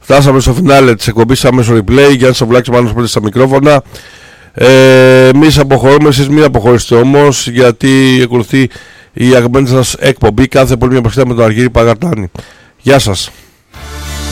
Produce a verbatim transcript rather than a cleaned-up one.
Φτάσαμε στο φινάλε της εκπομπής άμεσο replay. Γιάννης Αυλάκης, Μάνος Πέτρης στα μικρόφωνα. Ε, εμείς αποχωρούμε, εσείς μην αποχωρήσετε όμως, γιατί ακολουθεί η αγαπημένη σας εκπομπή κάθε πολύ μια με τον Αργύρη Παγαρτάνη. Γεια σας.